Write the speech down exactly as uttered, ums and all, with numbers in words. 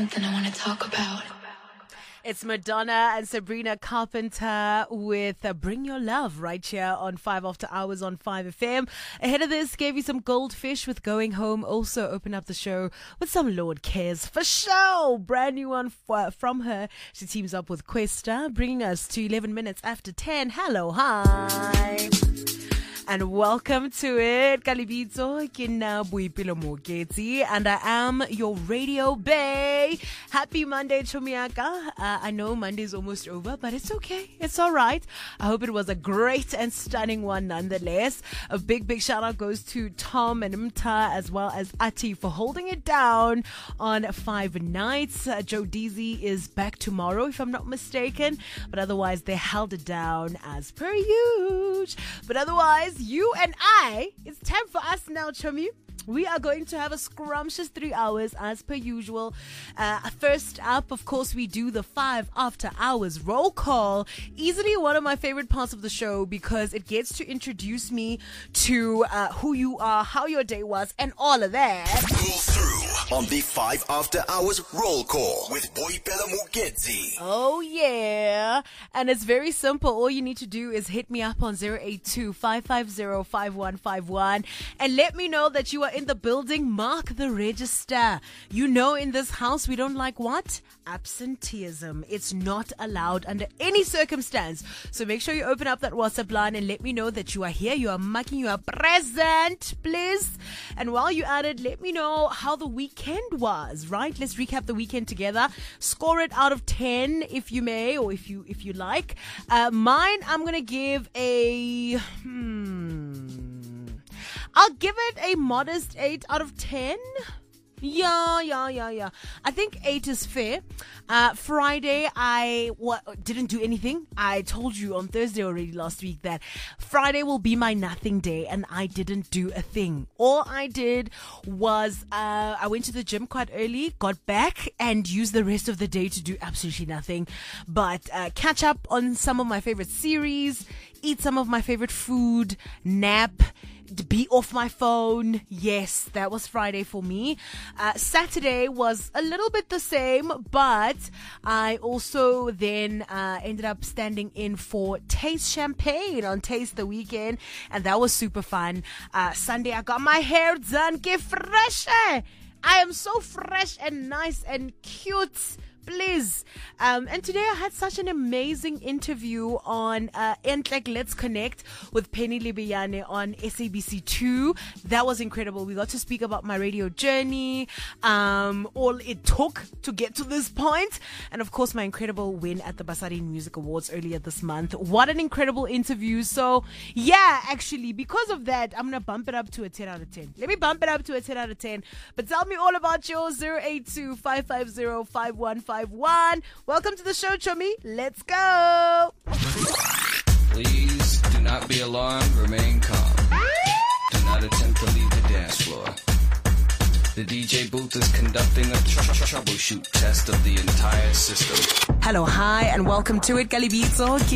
something I want to talk about. It's Madonna and Sabrina Carpenter with uh, Bring Your Love right here on five After Hours on five F M. Ahead of this, gave you some Goldfish with Going Home. Also open up the show with some Lord Cares for show. Brand new one f- from her. She teams up with Questa, bringing us to eleven minutes after ten. Hello, hi. And welcome to it. Kalibitso, ke nna Boipelo Moketsi, and I am your radio bae. Happy Monday, Chomiaka. Uh, I know Monday's almost over, but it's okay. It's all right. I hope it was a great and stunning one nonetheless. A big, big shout out goes to Tom and Mta as well as Ati for holding it down on five nights. Uh, Joe Deasy is back tomorrow, if I'm not mistaken, but otherwise they held it down as per usual. But otherwise, you and I, it's time for us now, Chomi. We are going to have a scrumptious three hours as per usual. Uh, first up, of course, we do the five after hours roll call. Easily one of my favorite parts of the show because it gets to introduce me to uh, who you are, how your day was, and all of that. Roll through on the five after hours roll call with Boipelo Moketsi. Oh, yeah. And it's very simple. All you need to do is hit me up on zero eight two, five five zero, five one five one and let me know that you are in the building. Mark the register. You know, in this house, we don't like what? Absenteeism. It's not allowed under any circumstance. So make sure you open up that WhatsApp line and let me know that you are here, you are marking, you are present, please. And while you're at it, let me know how the weekend was, right? Let's recap the weekend together. Score it out of ten, if you may, or if you if you like. Uh, mine, I'm going to give a... Hmm... I'll give it a modest eight out of ten. Yeah, yeah, yeah, yeah. I think eight is fair. Uh, Friday, I what, didn't do anything. I told you on Thursday already last week that Friday will be my nothing day, and I didn't do a thing. All I did was uh, I went to the gym quite early, got back, and used the rest of the day to do absolutely nothing. But uh, catch up on some of my favorite series, eat some of my favorite food, nap, be off my phone. Yes, that was Friday for me. Uh, Saturday was a little bit the same, but I also then uh, ended up standing in for Taste Champagne on Taste the Weekend, and that was super fun. Uh, Sunday, I got my hair done. Get fresh. I am so fresh and nice and cute. Please. Um, and today I had such an amazing interview on uh, Entlek Let's Connect with Penny Libiyane on S A B C two. That was incredible. We got to speak about my radio journey, um, all it took to get to this point, and of course my incredible win at the Basari Music Awards earlier this month. What an incredible interview. So yeah, actually, because of that, I'm going to bump it up to a ten out of ten. Let me bump it up to a ten out of ten. But tell me all about yours. zero eight two, five five zero, five one five one. Welcome to the show, Chomi. Let's go. Please do not be alarmed. Remain calm. Do not attempt to leave the dance floor. The D J booth is conducting a tr- tr- troubleshoot test of the entire system. Hello, hi, and welcome to it, Kalibitso.